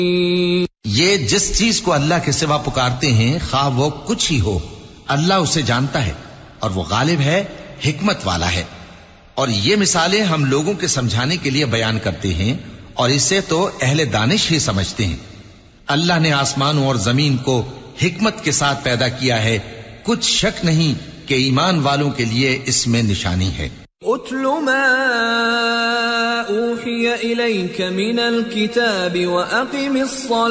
ये जिस चीज को अल्लाह के सिवा पुकारते हैं, खा वो कुछ ही हो, अल्लाह उसे जानता है और वो गालिब है, हिकमत वाला है। और ये मिसालें हम लोगों के समझाने के लिए बयान करते हैं और इसे तो अहले दानिश ही समझते हैं। अल्लाह ने आसमानों और जमीन को हिकमत के साथ पैदा किया है, कुछ शक नहीं कि ईमान वालों के लिए इसमें निशानी है। उतलु मा ऊहिय इलैक मिनल किताब व अक़िमिस